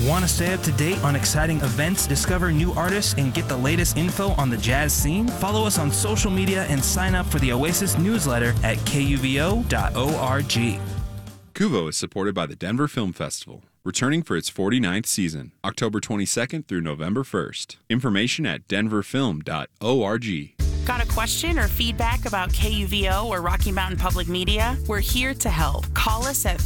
Want to stay up to date on exciting events, discover new artists, and get the latest info on the jazz scene? Follow us on social media and sign up for the Oasis newsletter at kuvo.org. KUVO is supported by the Denver Film Festival, returning for its 49th season, October 22nd through November 1st. Information at denverfilm.org. Got a question or feedback about KUVO or Rocky Mountain Public Media? We're here to help. Call us at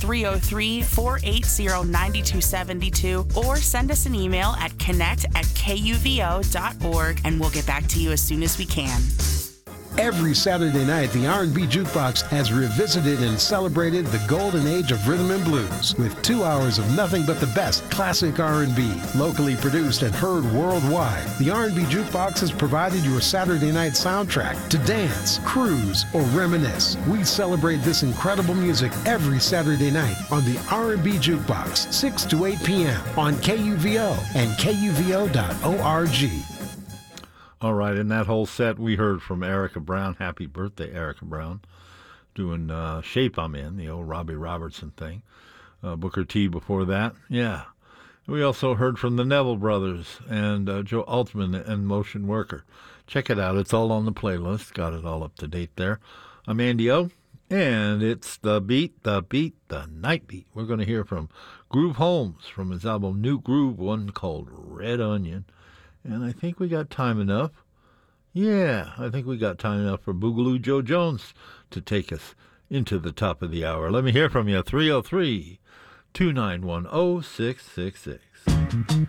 303-480-9272 or send us an email at connect@kuvo.org and we'll get back to you as soon as we can. Every Saturday night, the R&B Jukebox has revisited and celebrated the golden age of rhythm and blues with 2 hours of nothing but the best classic R&B, locally produced and heard worldwide. The R&B Jukebox has provided your Saturday night soundtrack to dance, cruise, or reminisce. We celebrate this incredible music every Saturday night on the R&B Jukebox, 6 to 8 p.m. on KUVO and kuvo.org. All right, in that whole set, we heard from Erica Brown. Happy birthday, Erica Brown. Doing Shape I'm In, the old Robbie Robertson thing. Booker T before that. Yeah. We also heard from the Neville Brothers and Joe Altman and Motion Worker. Check it out. It's all on the playlist. Got it all up to date there. I'm Andy O, and it's the night beat. We're going to hear from Groove Holmes from his album New Groove, one called Red Onion. And I think we got time enough. Yeah, I think we got time enough for Boogaloo Joe Jones to take us into the top of the hour. Let me hear from you, 303-291-0666.